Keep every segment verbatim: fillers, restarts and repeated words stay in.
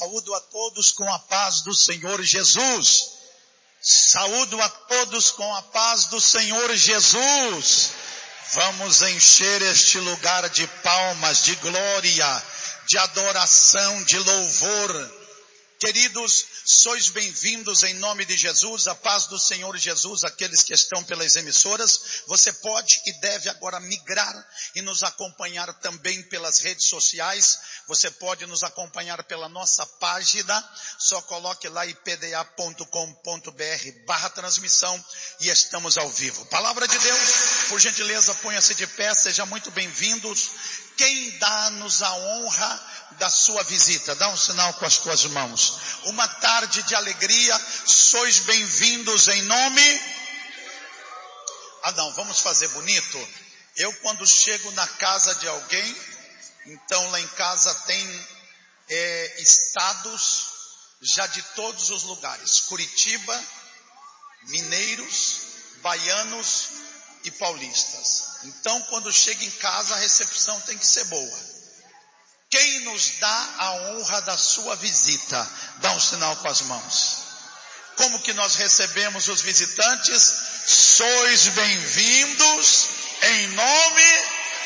Saúdo a todos com a paz do Senhor Jesus. Saúdo a todos com a paz do Senhor Jesus. Vamos encher este lugar de palmas, de glória, de adoração, de louvor. Queridos, sois bem-vindos em nome de Jesus, a paz do Senhor Jesus, aqueles que estão pelas emissoras. Você pode e deve agora migrar e nos acompanhar também pelas redes sociais. Você pode nos acompanhar pela nossa página, só coloque lá i p d a ponto com ponto b r barra transmissão e estamos ao vivo. Palavra de Deus, por gentileza, ponha-se de pé, sejam muito bem-vindos. Quem dá-nos a honra da sua visita? Dá um sinal com as tuas mãos. Uma tarde de alegria, sois bem-vindos em nome... Ah não, vamos fazer bonito. Eu quando chego na casa de alguém, então lá em casa tem é, estados já de todos os lugares. Curitiba, mineiros, baianos e paulistas. Então quando chego em casa a recepção tem que ser boa. Quem nos dá a honra da sua visita? Dá um sinal com as mãos. Como que nós recebemos os visitantes? Sois bem-vindos em nome.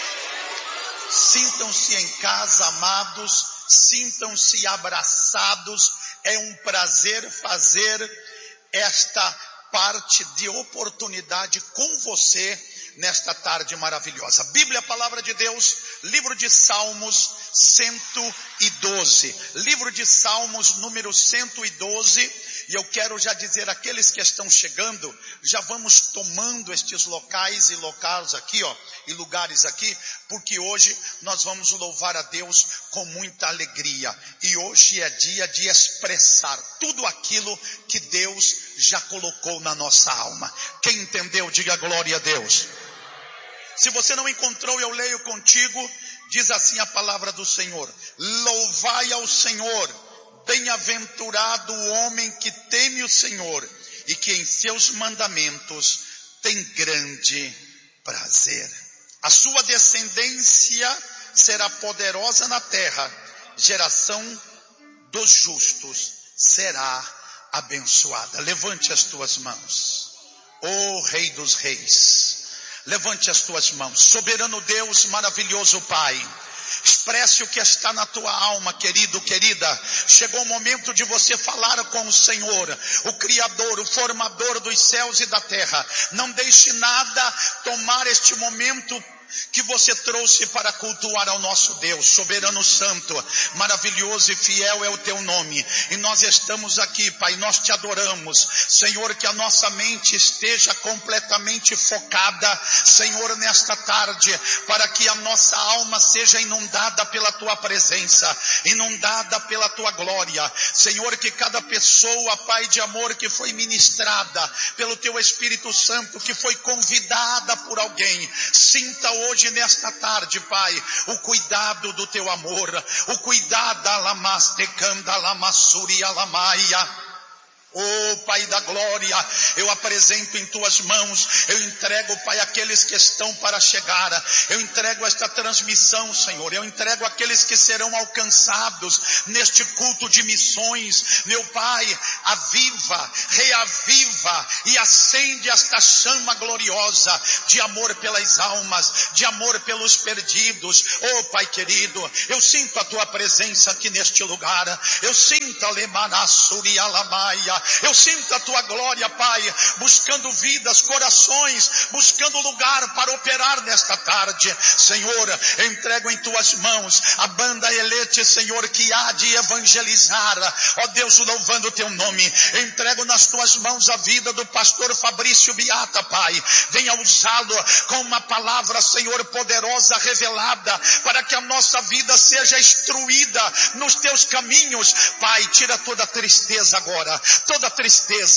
Sintam-se em casa, amados. Sintam-se abraçados. É um prazer fazer esta parte de oportunidade com você nesta tarde maravilhosa. Bíblia, Palavra de Deus, livro de Salmos cento e doze. Livro de Salmos número cento e doze. E eu quero já dizer àqueles que estão chegando, já vamos tomando estes locais e locais aqui, ó, e lugares aqui, porque hoje nós vamos louvar a Deus com muita alegria. E hoje é dia de expressar tudo aquilo que Deus já colocou na nossa alma. Quem entendeu, diga glória a Deus. Se você não encontrou, eu leio contigo. Diz assim a palavra do Senhor: louvai ao Senhor, bem-aventurado o homem que teme o Senhor e que em seus mandamentos tem grande prazer. A sua descendência será poderosa na terra, geração dos justos será abençoada. Levante as tuas mãos, ó Rei dos Reis. Levante as tuas mãos. Soberano Deus, maravilhoso Pai, expresse o que está na tua alma, querido, querida. Chegou o momento de você falar com o Senhor, o Criador, o Formador dos céus e da terra. Não deixe nada tomar este momento que você trouxe para cultuar ao nosso Deus. Soberano Santo, maravilhoso e fiel é o teu nome, e nós estamos aqui, Pai, nós te adoramos, Senhor, que a nossa mente esteja completamente focada, Senhor, nesta tarde, para que a nossa alma seja inundada pela tua presença, inundada pela tua glória, Senhor, que cada pessoa, Pai de amor, que foi ministrada pelo teu Espírito Santo, que foi convidada por alguém, sinta hoje nesta tarde, Pai, o cuidado do teu amor, o cuidado alamastecanda lamassuri alamaia. Oh Pai da glória, eu apresento em tuas mãos, eu entrego, Pai, aqueles que estão para chegar, eu entrego esta transmissão, Senhor, eu entrego aqueles que serão alcançados neste culto de missões, meu Pai, aviva, reaviva e acende esta chama gloriosa de amor pelas almas, de amor pelos perdidos. Oh Pai querido, eu sinto a tua presença aqui neste lugar, eu sinto a lemanassuri alamaia. Eu sinto a tua glória, Pai, buscando vidas, corações, buscando lugar para operar nesta tarde. Senhor, eu entrego em tuas mãos a banda Elete, Senhor, que há de evangelizar. Ó Deus, louvando o teu nome. Eu entrego nas tuas mãos a vida do pastor Fabrício Biata, Pai. Venha usá-lo com uma palavra, Senhor, poderosa, revelada, para que a nossa vida seja instruída nos teus caminhos. Pai, tira toda a tristeza agora, toda tristeza,